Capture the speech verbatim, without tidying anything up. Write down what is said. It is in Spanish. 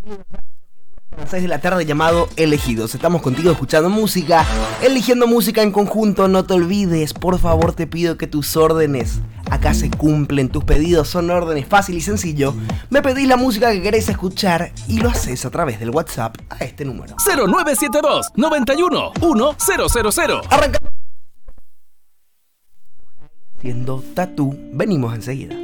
seis de la tarde llamado Elegidos. Estamos contigo escuchando música, eligiendo música en conjunto. No te olvides, por favor te pido que tus órdenes acá se cumplen. Tus pedidos son órdenes, fácil y sencillo. Me pedís la música que querés escuchar y lo haces a través del WhatsApp a este número cero nueve siete dos, noventa y uno, uno cero cero cero. Arrancamos haciendo Tatú. Venimos enseguida.